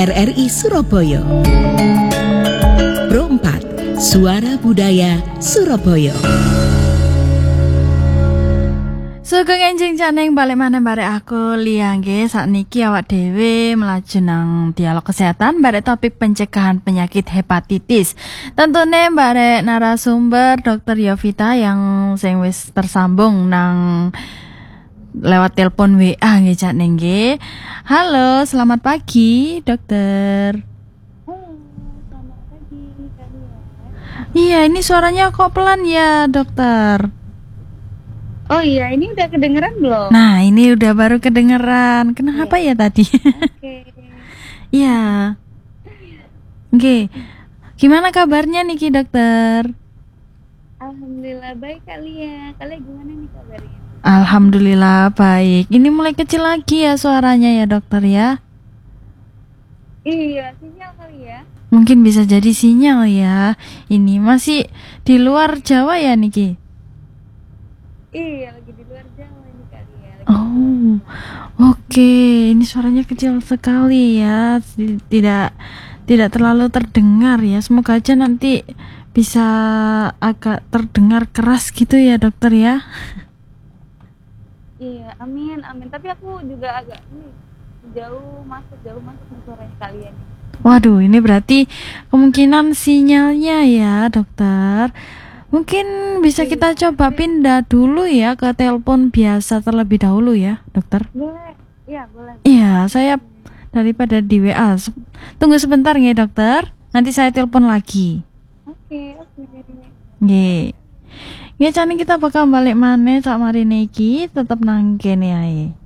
RRI Surabaya. Pro 4 Suara Budaya Surabaya. Sugeng enjing caneng balik maneh barek aku liangge sakniki awak dhewe melaju nang dialog kesehatan barek topik pencegahan penyakit hepatitis. Tentunya barek narasumber Dr. Yovita yang sing wis tersambung nang lewat telepon WA nggih caneng nggih. Halo, selamat pagi, Dokter. Halo, selamat pagi kalian. Iya, ini suaranya kok pelan ya, Dokter? Oh iya, ini udah kedengeran belum? Nah, ini udah baru kedengeran. Kenapa ya tadi? Oke. Iya. Oke. Gimana kabarnya Niki, Dokter? Alhamdulillah baik kalian. Kalian gimana nih kabarnya? Alhamdulillah baik. Ini mulai kecil lagi ya suaranya ya, Dokter ya. Iya, sinyal kali ya. Mungkin bisa jadi sinyal ya. Ini masih di luar Jawa ya, Niki? Iya, lagi di luar Jawa ini kalian. Oh, oke. Ini suaranya kecil sekali ya. Tidak terlalu terdengar ya. Semoga aja nanti bisa agak terdengar keras gitu ya, Dokter ya. Iya, amin, amin. Tapi aku juga agak jauh masuk nih suaranya kalian. Waduh, ini berarti kemungkinan sinyalnya ya, Dokter. Mungkin bisa kita coba pindah dulu ya ke telepon biasa terlebih dahulu ya, Dokter. Boleh. Iya, boleh. Iya, saya daripada di WA. Tunggu sebentar ya, Dokter. Nanti saya telepon lagi. Oke. Nggih. Ya, cani kita bakal balik maneh sak marine iki tetep nang kene ae.